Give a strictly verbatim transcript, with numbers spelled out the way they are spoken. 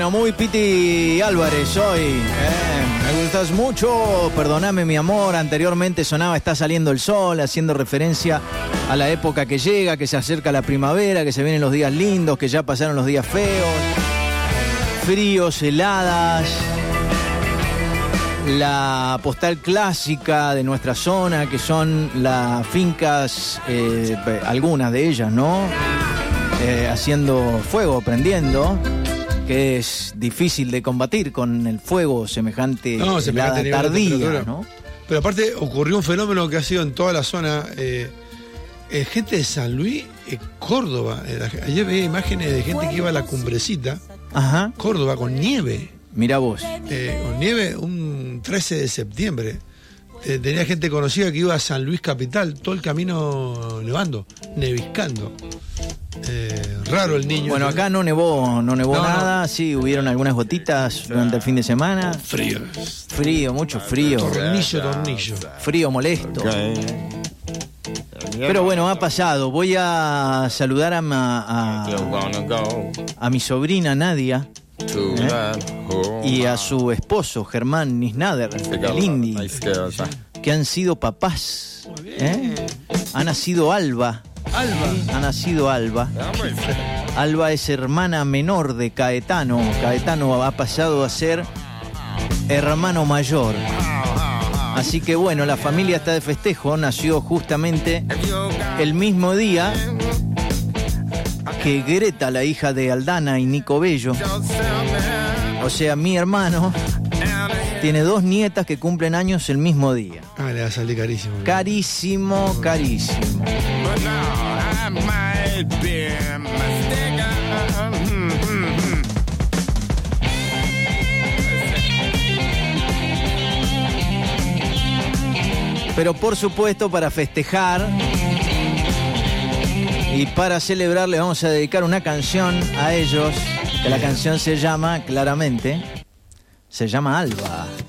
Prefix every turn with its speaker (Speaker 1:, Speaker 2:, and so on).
Speaker 1: Muy Piti Álvarez hoy, eh, me gustas mucho, perdóname mi amor. Anteriormente sonaba Está saliendo el sol, haciendo referencia a la época que llega, que se acerca la primavera, que se vienen los días lindos, que ya pasaron los días feos, fríos, heladas. La postal clásica de nuestra zona, que son las fincas, eh, algunas de ellas, ¿no? Eh, haciendo fuego, prendiendo, que es difícil de combatir con el fuego semejante
Speaker 2: no,
Speaker 1: helada tardía, ¿no?
Speaker 2: Pero aparte ocurrió un fenómeno que ha sido en toda la zona, eh, eh, gente de San Luis, eh, Córdoba. Eh, ayer veía imágenes de gente que iba a la Cumbrecita,
Speaker 1: Ajá.
Speaker 2: Córdoba, con nieve.
Speaker 1: Mirá vos.
Speaker 2: Eh, con nieve un trece de septiembre. Eh, tenía gente conocida que iba a San Luis Capital, todo el camino nevando, neviscando. Eh, raro el niño.
Speaker 1: Bueno, acá no nevó, no nevó
Speaker 2: no,
Speaker 1: nada,
Speaker 2: no.
Speaker 1: Sí, hubieron algunas gotitas durante el fin de semana.
Speaker 2: Frío.
Speaker 1: Frío, mucho frío.
Speaker 2: Tornillo, tornillo.
Speaker 1: Frío molesto. Pero bueno, ha pasado. Voy a saludar a, a, a mi sobrina Nadia, ¿eh? Y a su esposo Germán Nisnader, el Indy, que han sido papás, ¿eh? Ha nacido Alba.
Speaker 2: Alba.
Speaker 1: Ha nacido Alba. Alba es hermana menor de Caetano. Caetano ha pasado a ser hermano mayor. Así que bueno, la familia está de festejo. Nació justamente el mismo día que Greta, la hija de Aldana y Nico Bello. O sea, mi hermano tiene dos nietas que cumplen años el mismo día.
Speaker 2: Ah, le va a salir carísimo.
Speaker 1: Carísimo, carísimo. Pero por supuesto, para festejar y para celebrar, le vamos a dedicar una canción a ellos, que la canción se llama, claramente, se llama Alba.